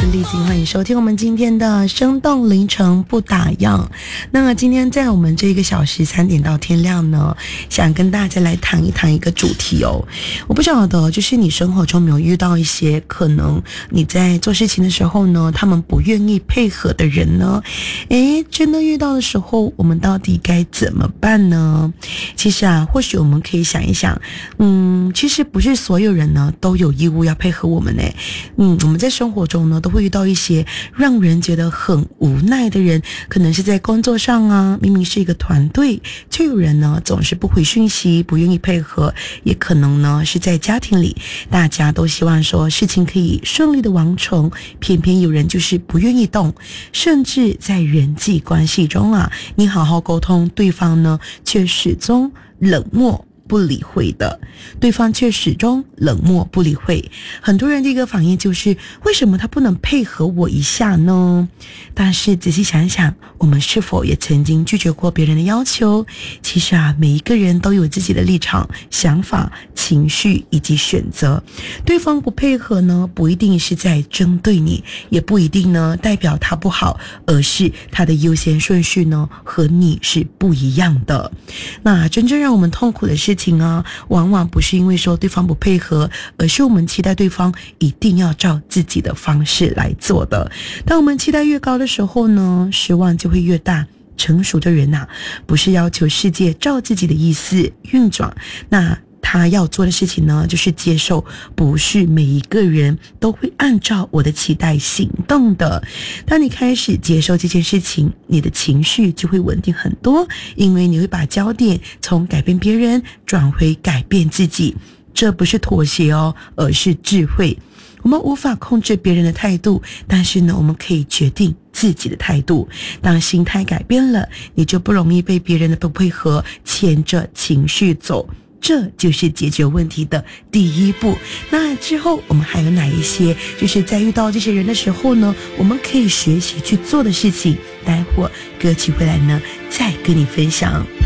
是丽晶，欢迎收听我们今天的生动凌晨不打烊。那今天在我们这个小时3点到天亮呢，想跟大家来谈一谈一个主题哦。我不晓得就是你生活中没有遇到一些可能你在做事情的时候呢，他们不愿意配合的人呢？真的遇到的时候，我们到底该怎么办呢？其实啊，或许我们可以想一想，其实不是所有人呢都有义务要配合我们呢。我们在生活中呢都会遇到一些让人觉得很无奈的人，可能是在工作上啊，明明是一个团队，却有人呢总是不回讯息，不愿意配合，也可能呢是在家庭里，大家都希望说事情可以顺利的完成，偏偏有人就是不愿意动，甚至在人际关系中啊，你好好沟通，对方呢却始终冷漠不理会的，对方却始终冷漠不理会。很多人的一个反应就是，为什么他不能配合我一下呢？但是仔细想想，我们是否也曾经拒绝过别人的要求？其实啊，每一个人都有自己的立场、想法、情绪以及选择。对方不配合呢，不一定是在针对你，也不一定呢代表他不好，而是他的优先顺序呢和你是不一样的。那真正让我们痛苦的事情啊，往往不是因为说对方不配合，而是我们期待对方一定要照自己的方式来做的。当我们期待越高的时候呢，失望就会越大。成熟的人啊，不是要求世界照自己的意思运转，那他要做的事情呢，就是接受不是每一个人都会按照我的期待行动的。当你开始接受这件事情，你的情绪就会稳定很多，因为你会把焦点从改变别人转回改变自己。这不是妥协哦，而是智慧。我们无法控制别人的态度，但是呢，我们可以决定自己的态度。当心态改变了，你就不容易被别人的不配合牵着情绪走。这就是解决问题的第一步。那之后我们还有哪一些就是在遇到这些人的时候呢，我们可以学习去做的事情？待会儿歌曲回来呢，再跟你分享。